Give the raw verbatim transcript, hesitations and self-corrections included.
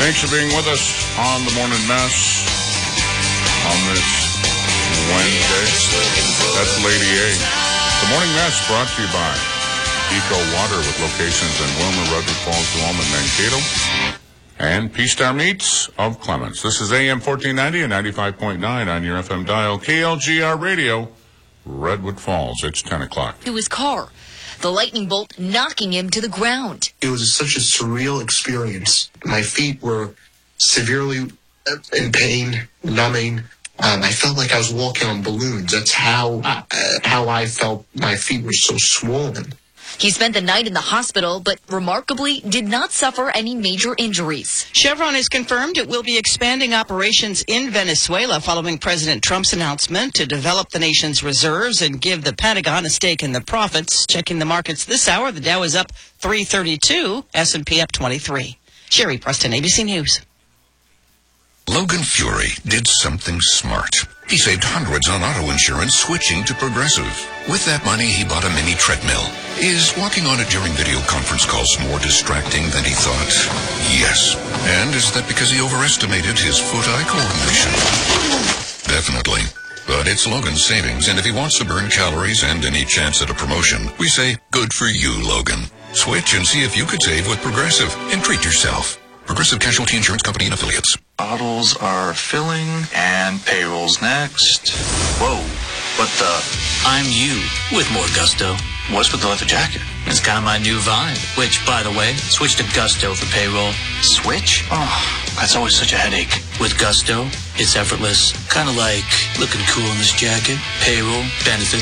Thanks for being with us on the Morning Mess on this Wednesday. That's Lady A. The Morning Mess brought to you by Eco Water with locations in Wilmer, Redwood Falls, Rome, and Mankato. And P-Star Meats of Clements. This is A M fourteen ninety and ninety-five point nine on your F M dial. K L G R Radio, Redwood Falls. It's ten o'clock. To his car, the lightning bolt knocking him to the ground. It was such a surreal experience. My feet were severely in pain, numbing. Um, I felt like I was walking on balloons. That's how uh, how I felt. My feet were so swollen. He spent the night in the hospital, but remarkably did not suffer any major injuries. Chevron has confirmed it will be expanding operations in Venezuela following President Trump's announcement to develop the nation's reserves and give the Pentagon a stake in the profits. Checking the markets this hour, the Dow is up three thirty-two, S and P up twenty-three. Sherry Preston, A B C News. Logan Fury did something smart. He saved hundreds on auto insurance switching to Progressive. With that money, he bought a mini treadmill. Is walking on it during video conference calls more distracting than he thought? Yes. And is that because he overestimated his foot-eye coordination? Definitely. But it's Logan's savings, and if he wants to burn calories and any chance at a promotion, we say, good for you, Logan. Switch and see if you could save with Progressive and treat yourself. Progressive Casualty Insurance Company and Affiliates. Bottles are filling, and payroll's next. Whoa, what the? I'm you with more gusto. What's with the leather jacket? It's kind of my new vibe, which, by the way, switch to Gusto for payroll. Switch? Oh, that's always such a headache. With Gusto, it's effortless. Kind of like looking cool in this jacket. Payroll, benefits.